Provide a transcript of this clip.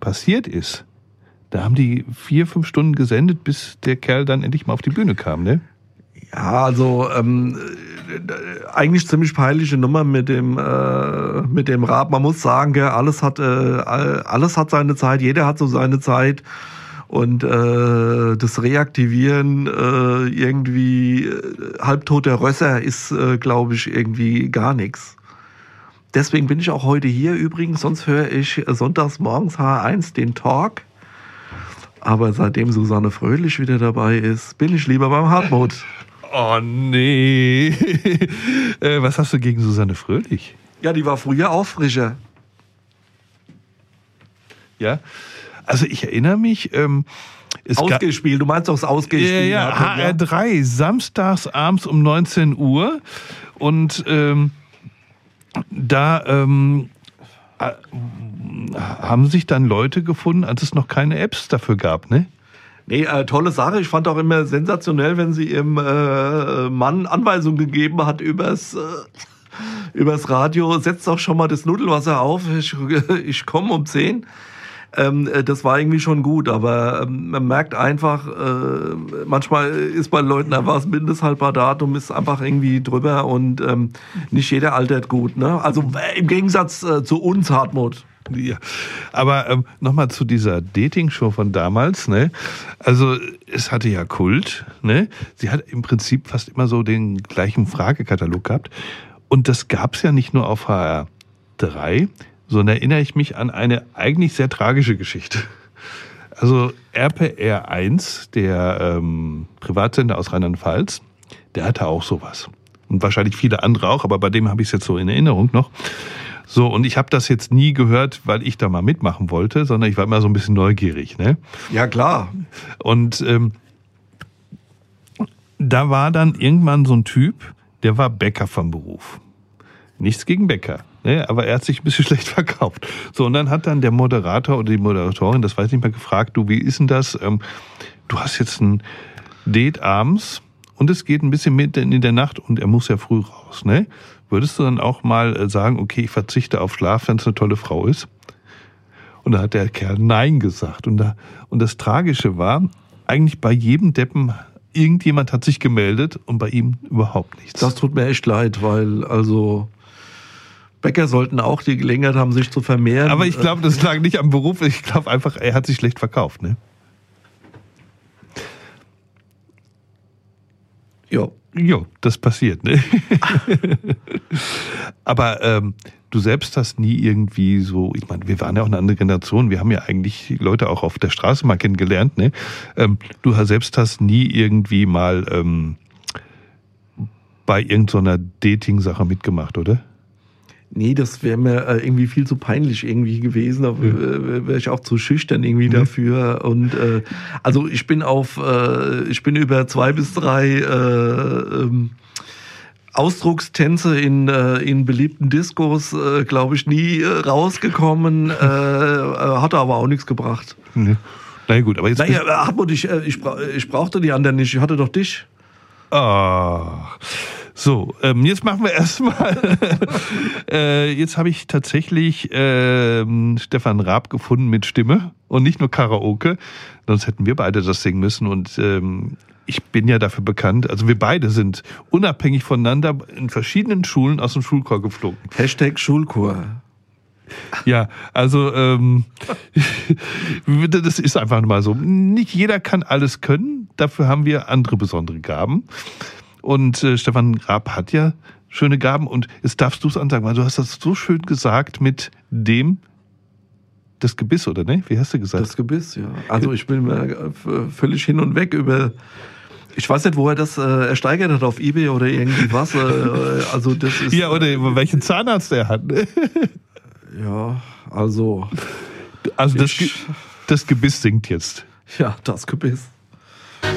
passiert ist, da haben die 4-5 Stunden gesendet, bis der Kerl dann endlich mal auf die Bühne kam, ne? Ja, also eigentlich ziemlich peinliche Nummer mit dem Raab. Man muss sagen, gell, alles hat seine Zeit, jeder hat so seine Zeit. Und das Reaktivieren irgendwie halbtoter Rösser ist, glaube ich, irgendwie gar nichts. Deswegen bin ich auch heute hier übrigens, sonst höre ich sonntags morgens H1 den Talk. Aber seitdem Susanne Fröhlich wieder dabei ist, bin ich lieber beim Hartmut. Oh nee. Was hast du gegen Susanne Fröhlich? Ja, die war früher auch frischer. Ja, also ich erinnere mich... Ausgespielt, du meinst doch das Ausgespielt. Ja, HR3, samstags abends um 19 Uhr. Und da haben sich dann Leute gefunden, als es noch keine Apps dafür gab, ne? Nee, tolle Sache. Ich fand auch immer sensationell, wenn sie ihrem Mann Anweisungen gegeben hat übers Radio. Setzt doch schon mal das Nudelwasser auf, ich komme um 10. Das war irgendwie schon gut, aber man merkt einfach, manchmal ist bei Leuten einfach das Mindesthaltbardatum ist einfach irgendwie drüber und nicht jeder altert gut. Ne? Also im Gegensatz zu uns, Hartmut. Ja, aber nochmal zu dieser Dating-Show von damals, ne? Also es hatte ja Kult, ne? Sie hat im Prinzip fast immer so den gleichen Fragekatalog gehabt und das gab's ja nicht nur auf HR3, sondern erinnere ich mich an eine eigentlich sehr tragische Geschichte. Also RPR1, der Privatsender aus Rheinland-Pfalz, der hatte auch sowas. Und wahrscheinlich viele andere auch, aber bei dem habe ich es jetzt so in Erinnerung noch. So, und ich habe das jetzt nie gehört, weil ich da mal mitmachen wollte, sondern ich war immer so ein bisschen neugierig, ne? Ja, klar. Und da war dann irgendwann so ein Typ, der war Bäcker vom Beruf. Nichts gegen Bäcker, ne? Aber er hat sich ein bisschen schlecht verkauft. So, und dann hat dann der Moderator oder die Moderatorin, das weiß ich nicht mehr, gefragt, du, wie ist denn das? Du hast jetzt ein Date abends und es geht ein bisschen mitten in der Nacht und er muss ja früh raus, ne? Würdest du dann auch mal sagen, okay, ich verzichte auf Schlaf, wenn es eine tolle Frau ist? Und da hat der Kerl Nein gesagt. Und das Tragische war, eigentlich bei jedem Deppen, irgendjemand hat sich gemeldet und bei ihm überhaupt nichts. Das tut mir echt leid, weil also Bäcker sollten auch die Gelegenheit haben, sich zu vermehren. Aber ich glaube, das lag nicht am Beruf. Ich glaube einfach, er hat sich schlecht verkauft, ne? Jo, das passiert, ne? Aber du selbst hast nie irgendwie so, ich meine, wir waren ja auch eine andere Generation, wir haben ja eigentlich Leute auch auf der Straße mal kennengelernt, ne? Du selbst hast nie irgendwie mal bei irgendeiner Dating-Sache mitgemacht, oder? Nee, das wäre mir irgendwie viel zu peinlich irgendwie gewesen. Da wäre ich auch zu schüchtern irgendwie dafür. Und also ich bin über 2 bis 3 Ausdruckstänze in beliebten Diskos, glaube ich, nie rausgekommen. Hatte aber auch nichts gebracht. Nee. Na gut, aber jetzt. Naja, Hartmut, ich brauchte die anderen nicht. Ich hatte doch dich. Ah. So, jetzt machen wir erstmal. Jetzt habe ich tatsächlich Stefan Raab gefunden mit Stimme und nicht nur Karaoke. Sonst hätten wir beide das singen müssen. Und ich bin ja dafür bekannt, also wir beide sind unabhängig voneinander in verschiedenen Schulen aus dem Schulchor geflogen. # Schulchor. Ja, also das ist einfach mal so. Nicht jeder kann alles können. Dafür haben wir andere besondere Gaben. Und Stefan Raab hat ja schöne Gaben und jetzt darfst du es ansagen, weil du hast das so schön gesagt mit das Gebiss, oder ne? Wie hast du gesagt? Das Gebiss, ja. Also ich bin völlig hin und weg über, ich weiß nicht, wo er das ersteigert hat, auf eBay oder irgendwie was. Also das ist. Ja, oder welchen Zahnarzt er hat. Ne? Ja, also. Also das Gebiss singt jetzt. Ja, das Gebiss.